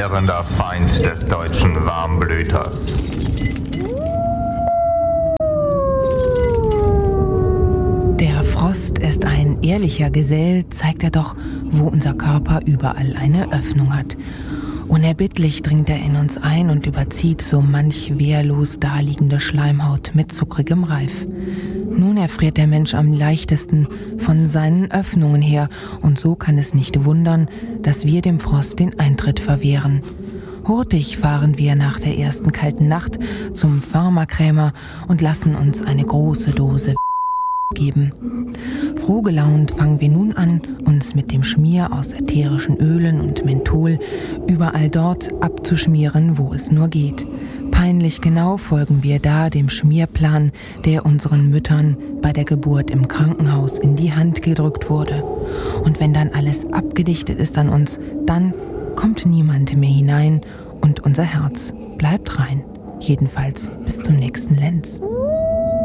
klirrender Feind des deutschen Warmblüters. Der Frost ist ein ehrlicher Gesell, zeigt er doch, wo unser Körper überall eine Öffnung hat. Unerbittlich dringt er in uns ein und überzieht so manch wehrlos daliegende Schleimhaut mit zuckrigem Reif. Nun erfriert der Mensch am leichtesten von seinen Öffnungen her, und so kann es nicht wundern, dass wir dem Frost den Eintritt verwehren. Hurtig fahren wir nach der ersten kalten Nacht zum Pharmakrämer und lassen uns eine große Dose geben. Froh gelaunt fangen wir nun an, uns mit dem Schmier aus ätherischen Ölen und Menthol überall dort abzuschmieren, wo es nur geht. Peinlich genau folgen wir da dem Schmierplan, der unseren Müttern bei der Geburt im Krankenhaus in die Hand gedrückt wurde. Und wenn dann alles abgedichtet ist an uns, dann kommt niemand mehr hinein und unser Herz bleibt rein. Jedenfalls bis zum nächsten Lenz.